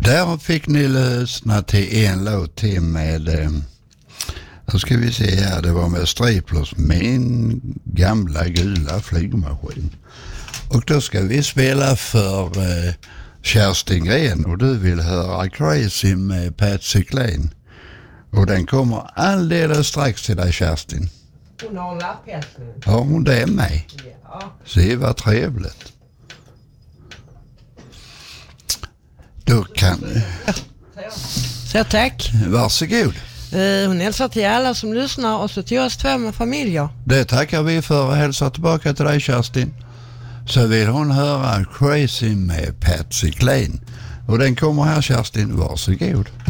Där fick ni lyssna till en låt till med, då ska vi se här, det var med Striplers, min gamla gula flygmaskin. Och då ska vi spela för Kerstin Gren och du vill höra Crazy med Patsy Cline. Och den kommer alldeles strax till dig, Kerstin. Hon har en lapphäst nu. Ja, hon det är med. Ja. Se vad trevligt. Då kan... Så tack. Varsågod. Hon hälsar till alla som lyssnar och så till oss två med familjer. Det tackar vi för och hälsar tillbaka till dig, Kerstin. Så vill hon höra Crazy med Patsy Cline. Och den kommer här, Kerstin. Varsågod.